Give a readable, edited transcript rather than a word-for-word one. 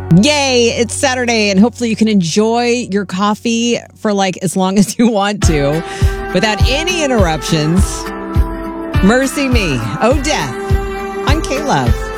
Yay, it's Saturday, and hopefully you can enjoy your coffee for as long as you want to without any interruptions. Mercy Me, Oh Death on K-Love.